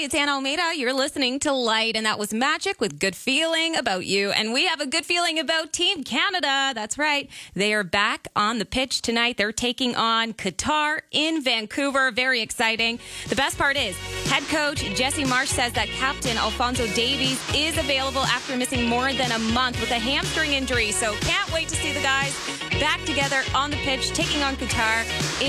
it's Anna Almeida. You're listening to Light, and that was Magic with Good Feeling About You. And we have a good feeling about Team Canada. That's right. They are back on the pitch tonight. They're taking on Qatar in Vancouver. Very exciting. The best part is head coach Jesse Marsh says that captain Alphonso Davies is available after missing more than a month with a hamstring injury. So can't wait to see the guys back together on the pitch, taking on Qatar